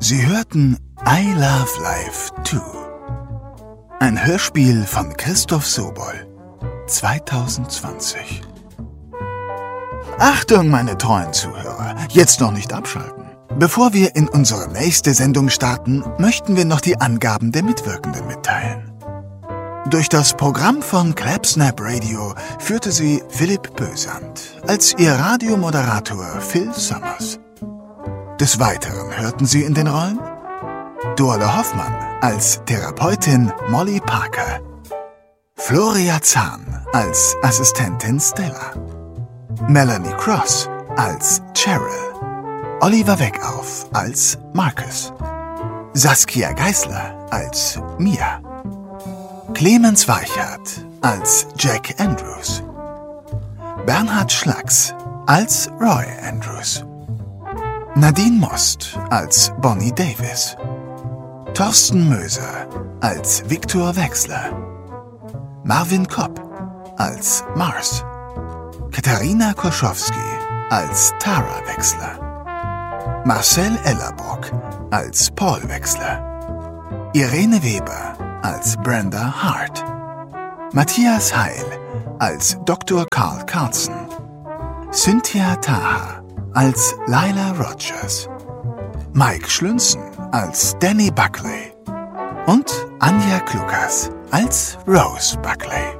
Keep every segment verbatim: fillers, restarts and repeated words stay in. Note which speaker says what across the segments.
Speaker 1: Sie hörten I Love Life Too. Ein Hörspiel von Christoph Sobol, zwanzig zwanzig. Achtung, meine treuen Zuhörer, jetzt noch nicht abschalten. Bevor wir in unsere nächste Sendung starten, möchten wir noch die Angaben der Mitwirkenden mitteilen. Durch das Programm von Clapsnap Radio führte sie Philipp Bösand, als ihr Radiomoderator Phil Summers. Des Weiteren hörten Sie in den Rollen Dorle Hoffmann als Therapeutin Molly Parker, Floria Zahn als Assistentin Stella, Melanie Cross als Cheryl, Oliver Weckauf als Marcus, Saskia Geisler als Mia, Clemens Weichert als Jack Andrews, Bernhard Schlacks als Roy Andrews, Nadine Most als Bonnie Davis, Thorsten Möser als Viktor Wechsler, Marvin Kopp als Mars, Katharina Koschowski als Tara Wechsler, Marcel Ellerburg als Paul Wechsler, Irene Weber als Brenda Hart, Matthias Heil als Doktor Karl Carlson, Cynthia Taha als Lila Rogers, Mike Schlünzen als Danny Buckley und Anja Klukas als Rose Buckley.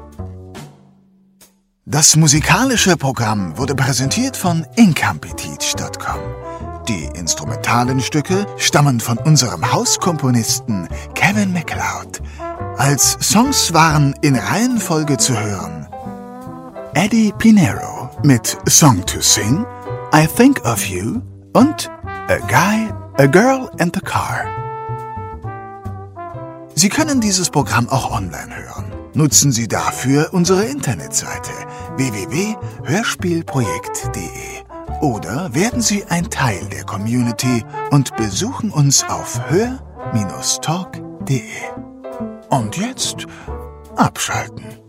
Speaker 1: Das musikalische Programm wurde präsentiert von Incompetech Punkt com. Die instrumentalen Stücke stammen von unserem Hauskomponisten Kevin MacLeod. Als Songs waren in Reihenfolge zu hören Eddie Pinero mit Song to Sing, I Think of You und A Guy, A Girl and the Car. Sie können dieses Programm auch online hören. Nutzen Sie dafür unsere Internetseite w w w punkt hörspielprojekt punkt de oder werden Sie ein Teil der Community und besuchen uns auf hör Bindestrich talk punkt de. Und jetzt abschalten.